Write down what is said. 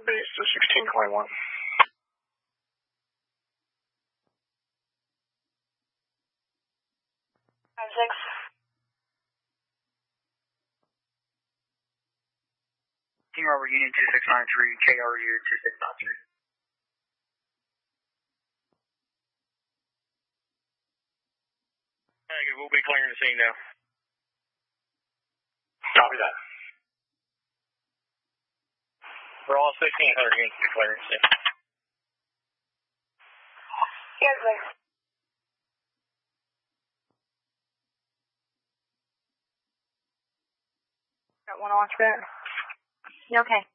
base to 1621. 56. Team Robert Union 2693, KRU 2693. Negative, we'll be clearing the scene now. Copy that. We're all 1600 units to clearing the scene. Yes, sir. Got one off that. Okay.